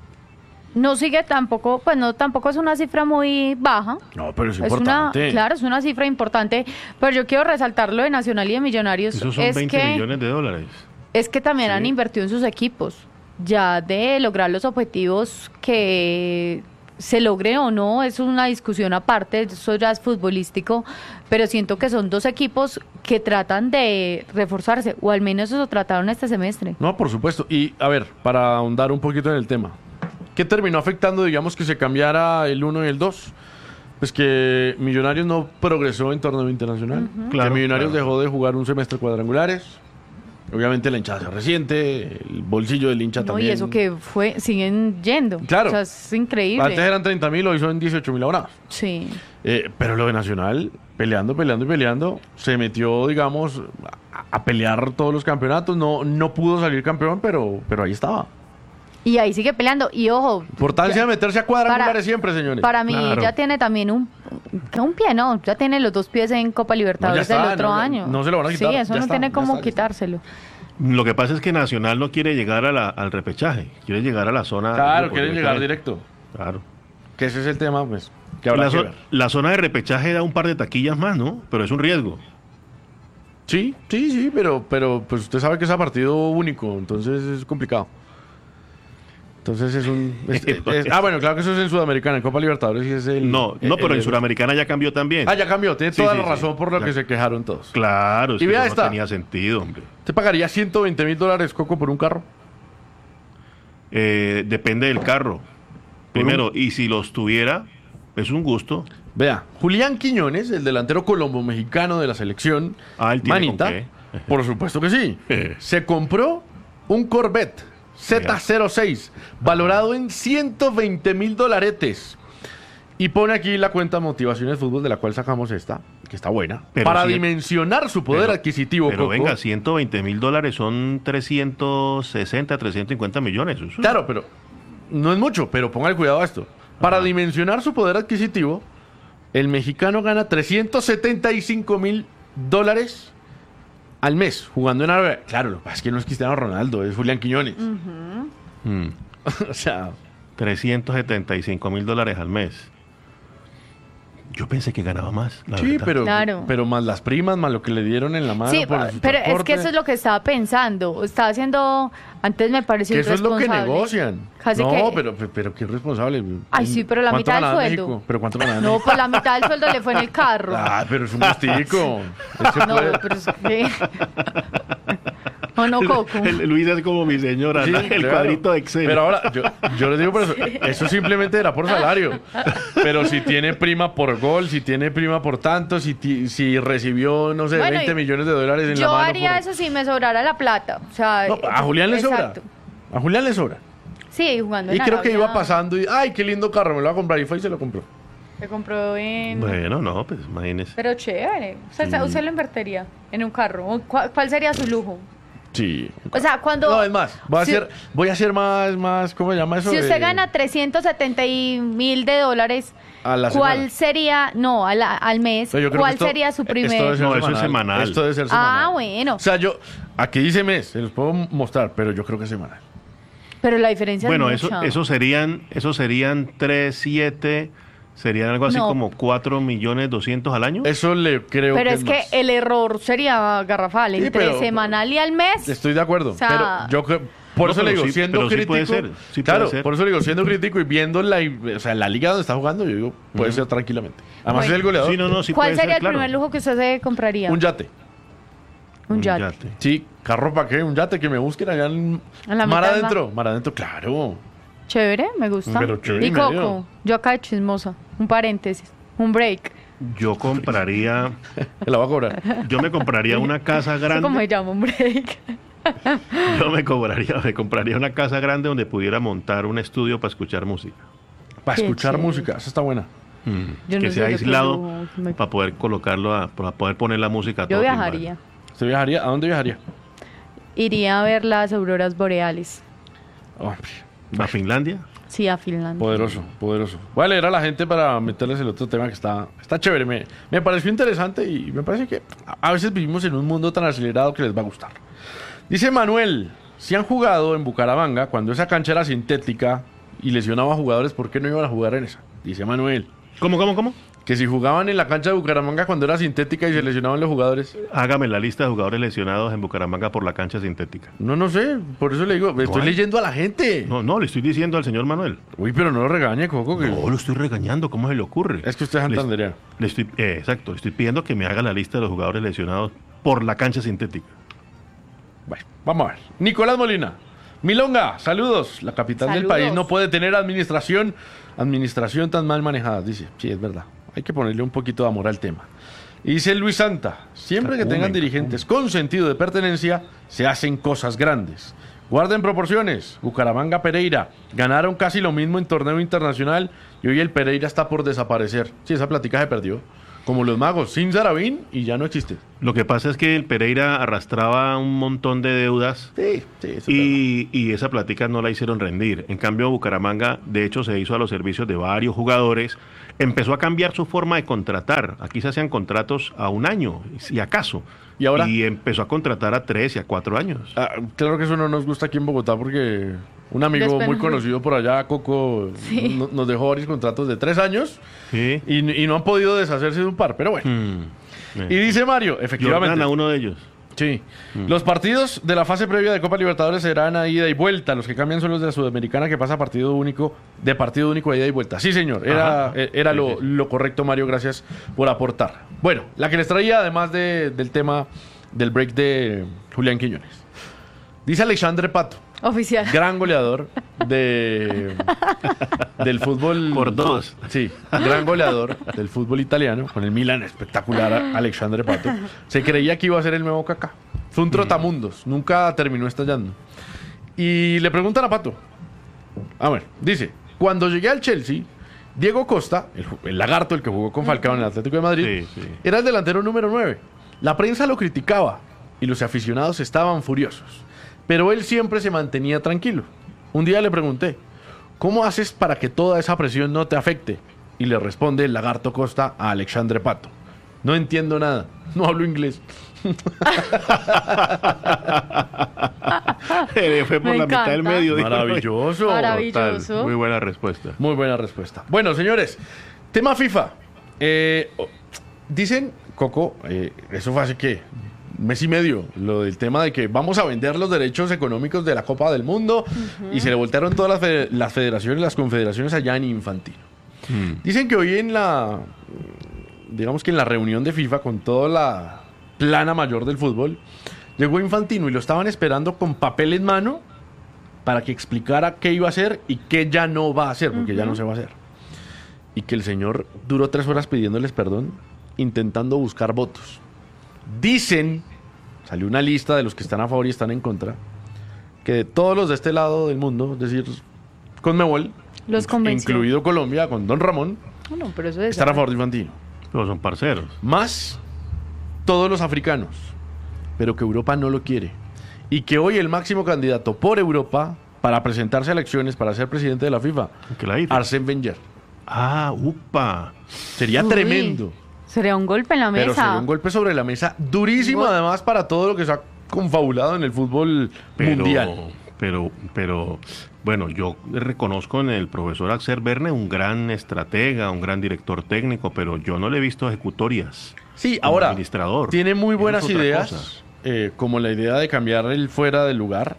No sigue tampoco, pues no, tampoco es una cifra muy baja. No, pero es Es una, importante. claro, es una cifra importante, pero yo quiero resaltar lo de Nacional y de Millonarios. Esos son es veinte que, millones de dólares. Es que también Sí. han invertido en sus equipos, ya de lograr los objetivos que se logre o no, es una discusión aparte, eso ya es futbolístico, pero siento que son dos equipos que tratan de reforzarse, o al menos eso trataron este semestre. No, por supuesto. Y a ver, para ahondar un poquito en el tema, ¿qué terminó afectando, digamos, que se cambiara el uno y el dos? Pues que Millonarios no progresó en torneo internacional. Claro, que Millonarios claro. dejó de jugar un semestre cuadrangulares. Obviamente la hinchada se resiente, el bolsillo del hincha No, también. y eso que fue, siguen yendo. Claro. O sea, es increíble. Antes eran treinta mil, hoy son dieciocho mil abonados. Sí. Eh, pero lo de Nacional, peleando, peleando y peleando, se metió, digamos, a, a pelear todos los campeonatos. No, no pudo salir campeón, pero, pero ahí estaba. Y ahí sigue peleando. Y ojo. Importancia ya- de meterse a cuadrangulares para- siempre, señores. Para mí Claro. ya tiene también un, un pie, ¿no? Ya tiene los dos pies en Copa Libertadores No, ya está, del otro no, ya- año. no se lo van a quitar, Sí, eso ya no está, tiene ya cómo está, ya está. quitárselo. Lo que pasa es que Nacional no quiere llegar a la- al repechaje, quiere llegar a la zona. Claro, grupo, quieren llegar directamente. directo. Claro. Que ese es el tema, pues, que habrá La, que zo- ver. la zona de repechaje da un par de taquillas más, ¿no? Pero es un riesgo. Sí, sí, sí, pero, pero pues usted sabe que es a partido único, entonces es complicado. Entonces es un... es- es- ah, bueno, claro que eso es en Sudamericana, en Copa Libertadores y es el... No, no, el- pero en el- Sudamericana ya cambió también. Ah, ya cambió, tiene Sí, toda sí, la sí. razón por lo Ya. que se quejaron todos. Claro, es Y que vea eso esta. no tenía sentido, hombre. ¿Usted pagaría ciento veinte mil dólares, Coco, por un carro? Eh, depende del carro. Primero, y si los tuviera, es un gusto. Vea, Julián Quiñones, el delantero colombo-mexicano de la selección, Ah, él tiene Manita, con qué. por supuesto que sí, Eh. se compró un Corvette Z cero seis, valorado en ciento veinte mil dolaretes. Y pone aquí la cuenta Motivaciones Fútbol, de la cual sacamos esta, que está buena, Pero para si- dimensionar su poder Pero- adquisitivo. Pero Coco. venga, ciento veinte mil dólares son trescientos sesenta, trescientos cincuenta millones. Eso es- Claro, pero no es mucho, pero póngale cuidado a esto. Para Ajá. dimensionar su poder adquisitivo, el mexicano gana trescientos setenta y cinco mil dólares al mes jugando en Arabia. Claro, lo que pasa es que no es Cristiano Ronaldo, es Julián Quiñones. Mm, O sea, trescientos setenta y cinco mil dólares al mes. Yo pensé que ganaba más, la sí, verdad. pero, Claro. pero más las primas, más lo que le dieron en la mano. Sí, por su pero es transporte, que eso es lo que estaba pensando. Estaba haciendo. Antes me pareció que eso es lo que irresponsable. negocian. Casi no, que- pero, pero qué irresponsable. Ay, sí, pero la ¿Cuánto mitad del ganaba en sueldo. México? ¿Pero cuánto ganaba en No, México? pues la mitad del sueldo le fue en el carro. Ah, pero es un gustico. Él se No, puede- pero es que. ¿O no, Coco? El- el Luis es como mi señora, Sí, ¿no? el claro. cuadrito de Excel. Pero ahora, yo, yo les digo por eso, eso simplemente era por salario. Pero si tiene prima por gol, si tiene prima por tanto, si, ti- si recibió, no sé, Bueno, veinte y millones de dólares en la Yo mano. haría por- eso si me sobrara la plata. O sea, No, a Julián le sobra. exacto. A Julián le sobra. Sí, jugando Y en creo que Arabia. iba pasando y, ay, qué lindo carro, me lo va a comprar. Y fue y se lo compró. Se compró en. Bueno, no, pues imagínese. Pero chévere. Usted, Sí. usted lo invertiría en un carro. ¿O ¿Cuál, cuál sería su lujo? Sí. O sea, cuando. No, es más, voy a si- hacer, voy a hacer más, más, ¿cómo se llama eso? Si usted De- gana trescientos setenta mil de dólares, A la ¿cuál semana. sería, no, a la- al mes, Pero yo creo que cuál esto- sería su esto primer? debe ser No, eso es semanal. Esto debe ser semanal. Ah, bueno. O sea, yo, aquí dice mes, se los puedo mostrar, pero yo creo que es semanal. Pero la diferencia Bueno, es eso, mucha. eso serían, eso serían tres, siete, serían algo así No. como cuatro millones doscientos al año. Eso le creo Pero que es es que más. el error sería garrafal. Sí, Entre pero- semanal y al mes. Estoy de acuerdo, O sea- pero yo creo, por No, eso le pero digo, sí- siendo pero sí crítico, puede ser, sí puede claro, ser. por eso le digo, siendo crítico y viendo la, o sea, la liga donde está jugando, yo digo, puede ser tranquilamente. Además Bueno. es el goleador. Sí, no, no, sí ¿Cuál puede sería ser, el claro. primer lujo que usted se compraría? Un yate. Un yate. Sí, carro para qué, un yate que me busquen allá en A la mar mitad del adentro, mar adentro, claro. Chévere, me gusta. Pero chévere y y medio. Coco, yo acá de chismosa. Un paréntesis, un break. Yo compraría, Me la va a cobrar. yo me compraría una casa ¿Eso cómo se grande. llama un break? Yo me cobraría, me compraría una casa grande donde pudiera montar un estudio para escuchar música. Para Qué escuchar chévere. música, eso está buena. Mm, Yo que no sé sea lo que aislado yo me- para poder colocarlo, a- para poder poner la música. a Yo todo viajaría. ¿Usted viajaría? ¿A dónde viajaría? Iría a ver las auroras boreales. Hombre, timbal. ¿A Finlandia? Sí, a Finlandia. poderoso, poderoso. Voy a leer a la gente para meterles el otro tema que está, está chévere. Me, me pareció interesante y me parece que a a veces vivimos en un mundo tan acelerado que les va a gustar. Dice Manuel, si han jugado en Bucaramanga cuando esa cancha era sintética y lesionaba a jugadores, ¿por qué no iban a jugar en esa? Dice Manuel. ¿Cómo, cómo, cómo? Que si jugaban en la cancha de Bucaramanga cuando era sintética y se lesionaban los jugadores. Hágame la lista de jugadores lesionados en Bucaramanga por la cancha sintética. No, no sé, por eso le digo, estoy hay. leyendo a la gente. No, no, le estoy diciendo al señor Manuel. Uy, pero no lo regañe, Coco, que No, lo estoy regañando, ¿cómo se le ocurre? es que usted es Le- santandereano. Le estoy, eh, exacto, le estoy pidiendo que me haga la lista de los jugadores lesionados por la cancha sintética. Bueno, vamos a ver. Nicolás Molina. Milonga, saludos. La capital del Saludos. país no puede tener administración, administración tan mal manejada, dice. Sí, es verdad. Hay que ponerle un poquito de amor al tema. Y dice Luis Santa, siempre que tengan dirigentes con sentido de pertenencia, se hacen cosas grandes. Guarden proporciones. Bucaramanga, Pereira ganaron casi lo mismo en torneo internacional y hoy el Pereira está por desaparecer. Sí, esa plática se perdió. Como los magos, sin Sarabín y ya no existe. Lo que pasa es que el Pereira arrastraba un montón de deudas Sí, sí, eso es y, y esa plática no la hicieron rendir. En cambio, Bucaramanga, de hecho, se hizo a los servicios de varios jugadores. Empezó a cambiar su forma de contratar. Aquí se hacían contratos a un año, si acaso. ¿Y ahora? Y empezó a contratar a tres y a cuatro años. Ah, claro que eso no nos gusta aquí en Bogotá porque un amigo Después- muy conocido por allá, Coco, Sí. no- nos dejó varios contratos de tres años Sí. y, y no han podido deshacerse de un par, pero bueno. Mm. Y dice Mario, efectivamente. Jordan a uno de ellos. Sí. Los partidos de la fase previa de Copa Libertadores serán a ida y vuelta. Los que cambian son los de la Sudamericana, que pasa a partido único, de partido único a ida y vuelta. Sí, señor. Era, Ajá. eh, era Sí, lo, sí. lo correcto, Mario. Gracias por aportar. Bueno, la que les traía, además de- del tema del break de Julián Quiñones. Dice Alexandre Pato, Oficial. gran goleador de del fútbol Por dos. Sí, gran goleador del fútbol italiano con el Milan, espectacular Alexandre Pato. Se creía que iba a ser el nuevo Kaká. Fue un trotamundos, nunca terminó estallando. Y le preguntan a Pato. A ver, dice, cuando llegué al Chelsea, Diego Costa, el, ju- el lagarto, el que jugó con Falcao en el Atlético de Madrid, Sí, sí. era el delantero número nueve. La prensa lo criticaba y los aficionados estaban furiosos. Pero él siempre se mantenía tranquilo. Un día le pregunté, ¿cómo haces para que toda esa presión no te afecte? Y le responde el lagarto Costa a Alexandre Pato. No entiendo nada, no hablo inglés. Eh, Fue por Me la mitad del encanta. medio. dijo. Maravilloso. Maravilloso. Total, muy buena respuesta. Muy buena respuesta. Bueno, señores, tema FIFA. Eh, oh, dicen, Coco, eh, eso fue hace que un mes y medio, lo del tema de que vamos a vender los derechos económicos de la Copa del Mundo y se le voltearon todas las, fe- las federaciones, las confederaciones allá en Infantino. Mm. Dicen que hoy en la, digamos que en la reunión de FIFA con toda la plana mayor del fútbol, llegó Infantino y lo estaban esperando con papel en mano para que explicara qué iba a hacer y qué ya no va a hacer, porque ya no se va a hacer. Y que el señor duró tres horas pidiéndoles perdón, intentando buscar votos. Dicen, salió una lista de los que están a favor y están en contra, que de todos los de este lado del mundo, es decir, Conmebol, Los convenció. incluido Colombia, con Don Ramón, No, no, pero eso es. están a favor de Infantino. Pero son parceros. Más todos los africanos, pero que Europa no lo quiere. Y que hoy el máximo candidato por Europa para presentarse a elecciones para ser presidente de la FIFA, Que la hizo. Arsène Wenger. Ah, upa. Sería Uy, tremendo, Sería un golpe en la pero mesa. sería un golpe sobre la mesa durísimo, Gol- además, para todo lo que se ha confabulado en el fútbol Pero, mundial. pero, pero, bueno, yo reconozco en el profesor Axel Verne un gran estratega, un gran director técnico, pero yo no le he visto ejecutorias. Sí, como ahora, administrador. tiene muy Eso buenas es otra ideas, cosa. eh, como la idea de cambiar el fuera del lugar,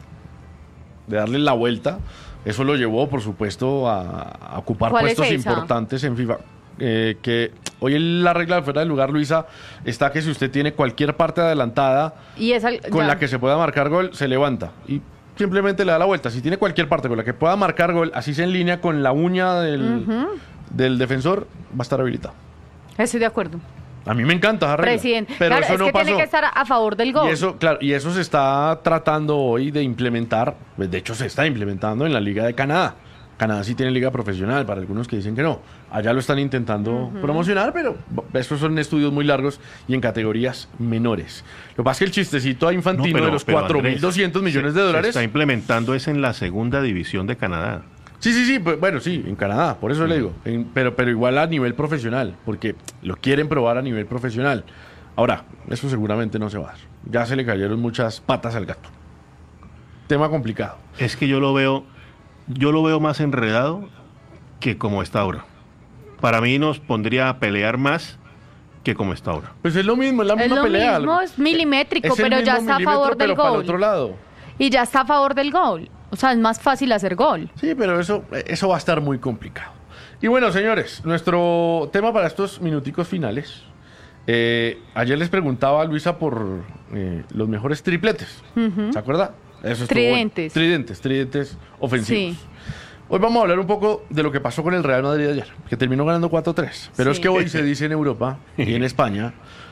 de darle la vuelta. Eso lo llevó, por supuesto, a, a ocupar ¿Cuál es puestos esa? importantes en FIFA. Eh, que hoy en la regla de fuera del lugar, Luisa, está que si usted tiene cualquier parte adelantada Y es al- con ya. la que se pueda marcar gol, se levanta y simplemente le da la vuelta. Si tiene cualquier parte con la que pueda marcar gol, así sea en línea con la uña del, del defensor, va a estar habilitado. Estoy de acuerdo. A mí me encanta esa regla. Presidente. Pero Claro, eso es no que pasó. tiene que estar a favor del gol. Y eso, claro, y eso se está tratando hoy de implementar, pues, de hecho se está implementando en la Liga de Canadá. Canadá sí tiene liga profesional, para algunos que dicen que no. Allá lo están intentando promocionar, pero esos son estudios muy largos y en categorías menores. Lo que pasa es que el chistecito a No, Infantino pero- de los pero, cuatro mil Andrés, doscientos millones se- de se dólares. está implementando es en la segunda división de Canadá. Sí, sí, sí, pues, bueno, sí, en Canadá, por eso le digo, en- pero, pero igual a nivel profesional, porque lo quieren probar a nivel profesional. Ahora, eso seguramente no se va a dar. Ya se le cayeron muchas patas al gato. Tema complicado. Es que yo lo veo, yo lo veo más enredado que como está ahora. Para mí nos pondría a pelear más que como está ahora. Pues es lo mismo, es la Es misma lo pelea. mismo, es milimétrico, Es el pero ya mismo está a favor milímetro, del pero para el gol. otro lado. Y ya está a favor del gol. O sea, es más fácil hacer gol. Sí, pero eso, eso va a estar muy complicado. Y bueno, señores, nuestro tema para estos minuticos finales. Eh, ayer les preguntaba a Luisa por eh, los mejores tripletes. ¿Se acuerda? Eso estuvo Tridentes. bueno. Tridentes, tridentes ofensivos. Sí. Hoy vamos a hablar un poco de lo que pasó con el Real Madrid ayer, que terminó ganando cuatro tres. Pero Sí. es que hoy se dice en Europa y en España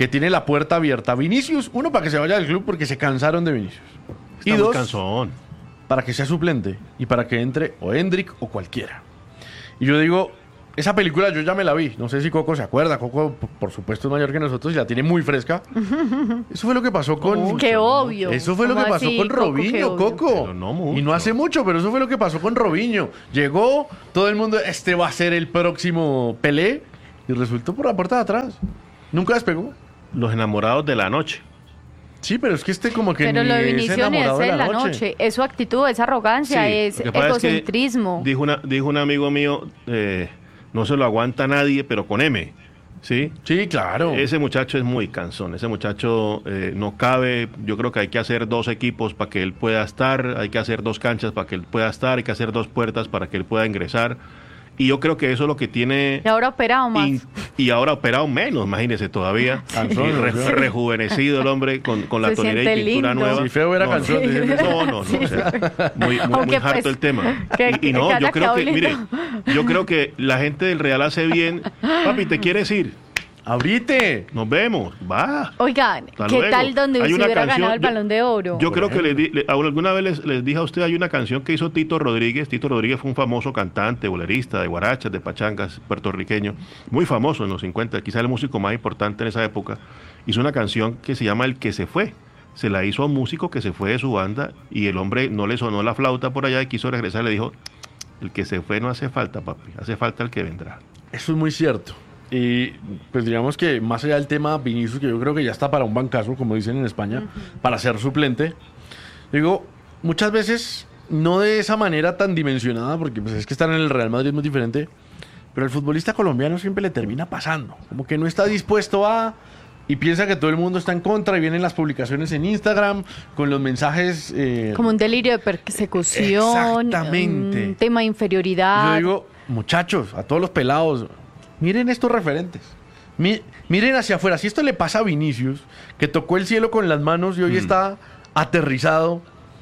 que tiene la puerta abierta. Vinicius, uno, para que se vaya del club porque se cansaron de Vinicius. Está y muy dos, cansón. para que sea suplente y para que entre o Hendrik o cualquiera. Y yo digo, esa película yo ya me la vi. No sé si Coco se acuerda. Coco, p- por supuesto, es mayor que nosotros y la tiene muy fresca. Eso fue lo que pasó con... Qué obvio. Eso fue lo que ¿Cómo pasó así, con Coco? Qué Robinho, obvio. Coco. Pero no mucho. Y no hace mucho, pero eso fue lo que pasó con Robinho. Llegó, todo el mundo, este va a ser el próximo Pelé. Y resultó por la puerta de atrás. Nunca despegó. Los enamorados de la noche. Sí, pero es que este como que Pero ni lo de es Vinicius ni enamorado es de en la noche. Es su actitud, es arrogancia, Sí, es lo que pasa es que egocentrismo. dijo, una, dijo un amigo mío, eh, no se lo aguanta nadie, pero con M. ¿Sí? Sí, claro. Ese muchacho es muy cansón, ese muchacho eh, no cabe, yo creo que hay que hacer dos equipos para que él pueda estar, hay que hacer dos canchas para que él pueda estar, hay que hacer dos puertas para que él pueda ingresar, y yo creo que eso es lo que tiene... Y ahora operado más. Y, y ahora operado menos, imagínese todavía. Cansón, Y re- ¿no? rejuvenecido el hombre con, con la Se tonera siente y pintura lindo. nueva. Si feo era no, cansón, no, dicen. no, no, no, o sea, muy, muy, muy Aunque, harto pues, el tema. que- y, y no, que yo haya creo que, quedado mire, lindo. yo creo que la gente del Real hace bien. Papi, ¿te quieres ir? Abrite. Nos vemos, va. Oigan, Hasta ¿qué luego. tal donde Hay se una hubiera canción- ganado el yo- Balón de Oro? Yo creo que les di- le- alguna vez les, les dije a usted, hay una canción que hizo Tito Rodríguez. Tito Rodríguez fue un famoso cantante, bolerista, de guarachas, de pachangas, puertorriqueño, muy famoso en los cincuenta, quizá el músico más importante en esa época. Hizo una canción que se llama El que se fue. Se la hizo a un músico que se fue de su banda y el hombre no le sonó la flauta por allá y quiso regresar. Le dijo, el que se fue no hace falta, papi, hace falta el que vendrá. Eso es muy cierto. Y pues digamos que más allá del tema Vinicius, que yo creo que ya está para un bancazo, como dicen en España, para ser suplente, digo, muchas veces no de esa manera tan dimensionada, porque pues es que estar en el Real Madrid es muy diferente, pero el futbolista colombiano siempre le termina pasando, como que no está dispuesto a... Y piensa que todo el mundo está en contra y vienen las publicaciones en Instagram con los mensajes... eh, Como un delirio de persecución, Exactamente. un tema de inferioridad. Yo digo, muchachos, a todos los pelados, miren estos referentes. Mi- miren hacia afuera. Si esto le pasa a Vinicius, que tocó el cielo con las manos y hoy está aterrizado,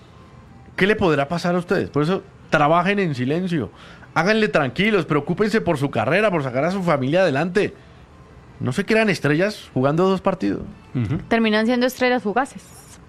¿qué le podrá pasar a ustedes? Por eso, trabajen en silencio. Háganle tranquilos, preocúpense por su carrera, por sacar a su familia adelante. No se crean estrellas jugando dos partidos. Terminan siendo estrellas fugaces.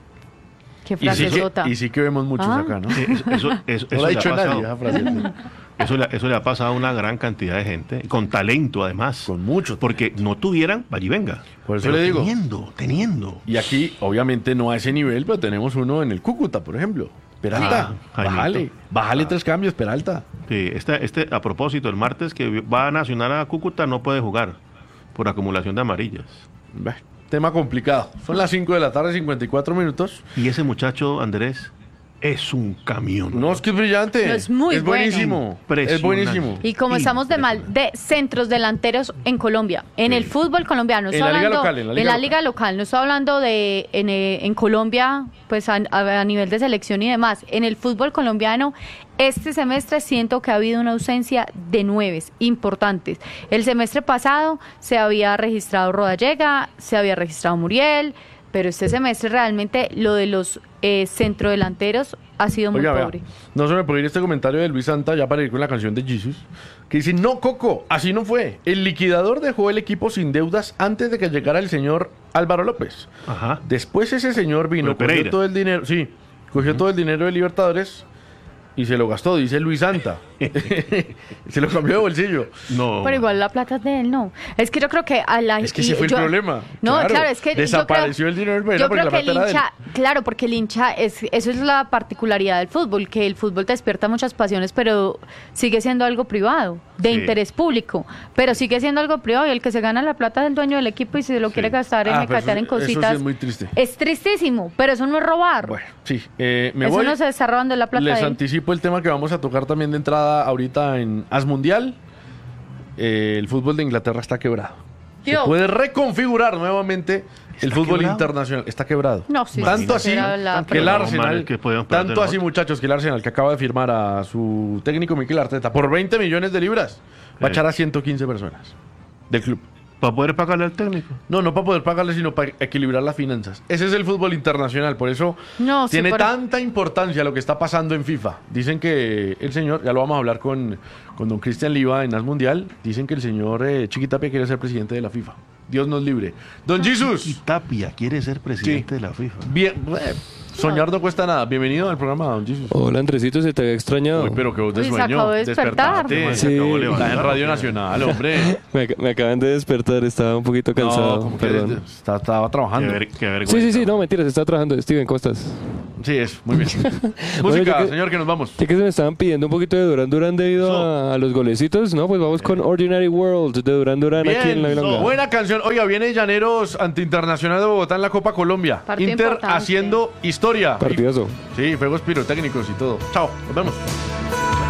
Qué Y sí, frase que, sota. y sí que vemos muchos Ah. acá, ¿no? Eh, Eso, eso, eso- No eso lo ha le dicho ha pasado. nadie esa frase. Eso le, eso le ha pasado a una gran cantidad de gente, con talento además. Con mucho. Porque no tuvieran, allí venga. Por eso Pero le digo. Teniendo, teniendo. Y aquí, obviamente, no a ese nivel, pero tenemos uno en el Cúcuta, por ejemplo. Peralta, Ah, Jaimito. bájale, bájale tres cambios, Peralta. Sí, este, este, a propósito, el martes que va a Nacional a Cúcuta no puede jugar por acumulación de amarillas. Bah, tema complicado. Son las cinco de la tarde, cincuenta y cuatro minutos. Y ese muchacho, Andrés, es un camión. No, es que es brillante. No, es muy Es bueno. buenísimo. Es Impresionante. buenísimo. Y como estamos de mal de centros delanteros en Colombia, en el fútbol colombiano, no En estoy la liga hablando- local, en la liga liga local, no estoy hablando de en, eh, en Colombia, pues a, a- a nivel de selección y demás. En el fútbol colombiano, este semestre siento que ha habido una ausencia de nueves importantes. El semestre pasado se había registrado Rodallega, se había registrado Muriel, pero este semestre realmente lo de los eh, centrodelanteros ha sido muy Oiga, vea, pobre. no se me puede ir este comentario de Luis Santa, ya para ir con la canción de Jesus, que dice, no, Coco, así no fue. El liquidador dejó el equipo sin deudas antes de que llegara el señor Álvaro López. Ajá. Después ese señor vino, Lo de cogió Pereira. todo el dinero, sí, cogió todo el dinero de Libertadores y se lo gastó, dice Luis Santa. Se lo cambió de bolsillo. No. Pero igual la plata es de él, no. Es que yo creo que a la Es que y ese fue el yo- problema. No, Claro, claro, es que desapareció yo creo, el dinero del Pereira yo porque creo la que el plata era de él. hincha, claro, porque el hincha es eso es la particularidad del fútbol, que el fútbol te despierta muchas pasiones, pero sigue siendo algo privado, de Sí. interés público, pero sigue siendo algo privado y el que se gana la plata es el dueño del equipo y si se lo Sí. quiere gastar en Ah, pero mecatear en eso- eso sí cositas. es muy triste. Es tristísimo, pero eso no es robar. Bueno, sí, eh, me eso voy. no se está robando la plata Les de él. anticipo el tema que vamos a tocar también de entrada ahorita en As Mundial. Eh, el fútbol de Inglaterra está quebrado. Dios. Se puede reconfigurar nuevamente el ¿Está fútbol quebrado? internacional. Está quebrado. No, sí, tanto está así quebrado la que el Premier. Arsenal, No, que podemos perder tanto así nosotros. muchachos que el Arsenal que acaba de firmar a su técnico Mikel Arteta por veinte millones de libras va a Sí. echar a ciento quince personas del club. Para poder pagarle al técnico. No, no para poder pagarle, sino para equilibrar las finanzas. Ese es el fútbol internacional, por eso No, sí, tiene por- tanta importancia lo que está pasando en FIFA. Dicen que el señor, ya lo vamos a hablar con, con don Cristian Liva en As Mundial, dicen que el señor eh, Chiquitapia quiere ser presidente de la FIFA. Dios nos libre. Don Y Jesus, Tapia quiere ser presidente Sí. de la FIFA. bien, eh, soñar no cuesta nada. Bienvenido al programa, Don Jesus. Hola, Andresito, se te había extrañado. Uy, pero que vos de Uy, se sueño. acabó de despertar. Despertate. Sí. Se acabó de Estás en levantar, Radio ¿o qué? Nacional, hombre. Me, ac- me acaban de despertar, estaba un poquito cansado. No, como que perdón. está- estaba Qué, trabajando. ver- qué vergüenza. Sí, sí, sí, no, mentiras, estaba trabajando. Steven, ¿cómo estás? Sí, es, muy bien. Bueno, Música, ya que- señor, que nos vamos. Ya que se me estaban pidiendo un poquito de Durán Durán debido Eso. a, a los golecitos, ¿no? Pues vamos con Ordinary World de Durán Durán aquí en La Bien, Milonga. buena canción. Oiga, viene Llaneros ante Internacional de Bogotá en la Copa Colombia. Partido Inter importante. haciendo historia. Partidazo. Sí, fuegos pirotécnicos y todo. Chao, nos vemos.